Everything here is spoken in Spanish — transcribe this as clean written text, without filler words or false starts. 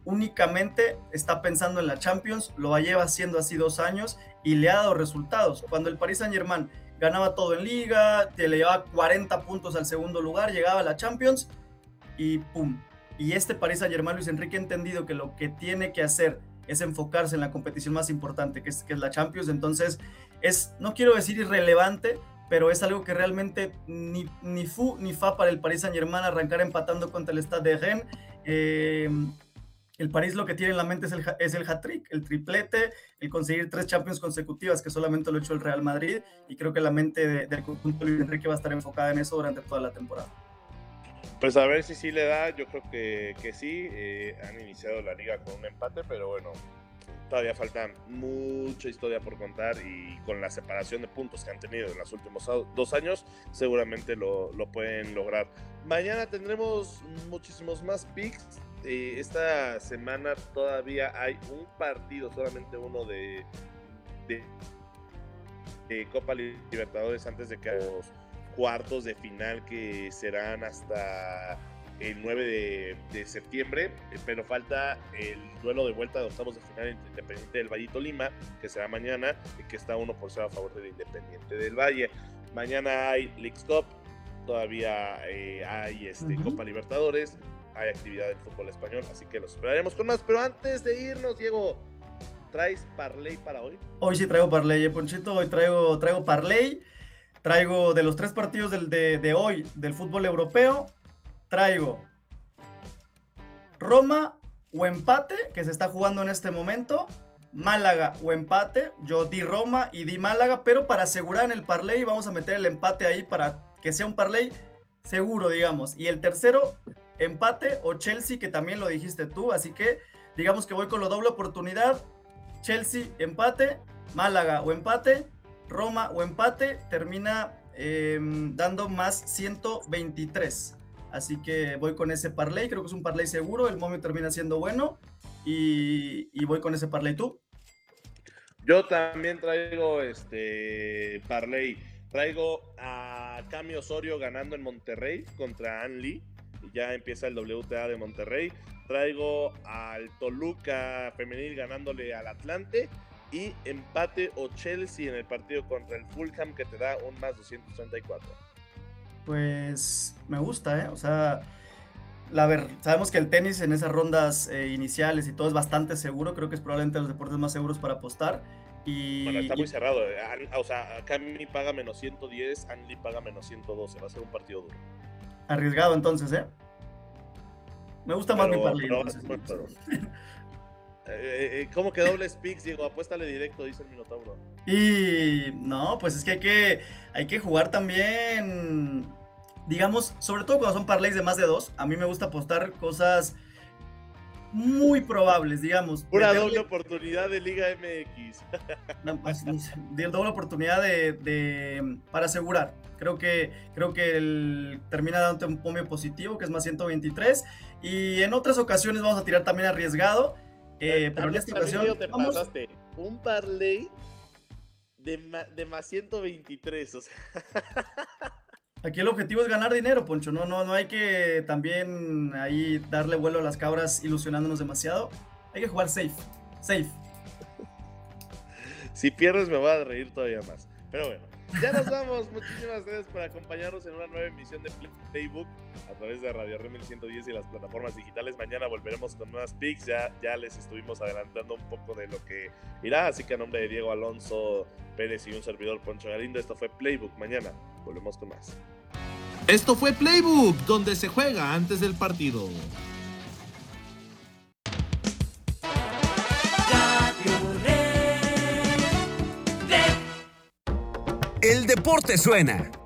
únicamente está pensando en la Champions, lo lleva haciendo así 2 años y le ha dado resultados. Cuando el Paris Saint-Germain ganaba todo en Liga, te le llevaba 40 puntos al segundo lugar, llegaba a la Champions y ¡pum! Y este Paris Saint-Germain, Luis Enrique ha entendido que lo que tiene que hacer es enfocarse en la competición más importante, que es la Champions. Entonces, no quiero decir irrelevante, pero es algo que realmente ni fu ni fa para el Paris Saint-Germain arrancar empatando contra el Stade de Rennes. El París lo que tiene en la mente es el hat-trick, el triplete, el conseguir 3 Champions consecutivas, que solamente lo ha hecho el Real Madrid, y creo que la mente del conjunto de Luis Enrique va a estar enfocada en eso durante toda la temporada. Pues a ver si sí le da, yo creo que sí. Han iniciado la liga con un empate, pero bueno, todavía falta mucha historia por contar, y con la separación de puntos que han tenido en los últimos 2 años, seguramente lo pueden lograr. Mañana tendremos muchísimos más picks. Esta semana todavía hay un partido, solamente uno de Copa Libertadores antes de que los cuartos de final, que serán hasta el 9 de septiembre, pero falta el duelo de vuelta de octavos de final entre Independiente del Valle y Tolima, que será mañana, y que está 1-0 a favor del Independiente del Valle. Mañana hay Leagues Cup, todavía hay Copa Libertadores, hay actividad del fútbol español, así que los esperaremos con más. Pero antes de irnos, Diego, ¿traes parlay para hoy? Hoy sí traigo parlay, Ponchito. Hoy traigo parlay. Traigo de los 3 partidos de hoy del fútbol europeo. Traigo Roma o empate, que se está jugando en este momento. Málaga o empate. Yo di Roma y di Málaga, pero para asegurar en el parlay vamos a meter el empate ahí para que sea un parlay seguro, digamos. Y el tercero, empate o Chelsea, que también lo dijiste tú, así que digamos que voy con la doble oportunidad. Chelsea, empate, Málaga o empate, Roma o empate, termina dando más 123. Así que voy con ese parlay, creo que es un parlay seguro, el momio termina siendo bueno, y voy con ese parlay. ¿Tú? Yo también traigo parlay. Traigo a Cami Osorio ganando en Monterrey contra Ann Lee. Ya empieza el WTA de Monterrey. Traigo al Toluca femenil ganándole al Atlante, y empate o Chelsea en el partido contra el Fulham, que te da un más 234. Pues me gusta, o sea, sabemos que el tenis en esas rondas iniciales y todo es bastante seguro. Creo que es probablemente los deportes más seguros para apostar. Bueno, está muy cerrado. O sea, Cami paga menos 110, Ann Lee paga menos 112. Va a ser un partido duro. Arriesgado entonces, Me gusta más mi parlay. ¿Cómo que dobles picks, Diego? Apuéstale directo, dice el Minotauro. Y no, pues es que hay que jugar también, digamos, sobre todo cuando son parlays de más de 2. A mí me gusta apostar cosas muy probables, digamos. Una doble oportunidad de Liga MX. Doble oportunidad para asegurar. Creo que termina dando un momio positivo, que es más 123. Y en otras ocasiones vamos a tirar también arriesgado. Pero en esta ocasión te pasaste un parlay de más 123. O sea. Aquí el objetivo es ganar dinero, Poncho. No hay que también ahí darle vuelo a las cabras ilusionándonos demasiado. Hay que jugar safe. Si pierdes me voy a reír todavía más. Pero bueno, ya nos vamos. Muchísimas gracias por acompañarnos en una nueva emisión de Playbook a través de Radio Remil 110 y las plataformas digitales. Mañana volveremos con nuevas picks. Ya les estuvimos adelantando un poco de lo que irá. Así que a nombre de Diego Alonso Pérez y un servidor, Poncho Galindo, esto fue Playbook. Mañana volvemos con más. Esto fue Playbook, donde se juega antes del partido. El deporte suena.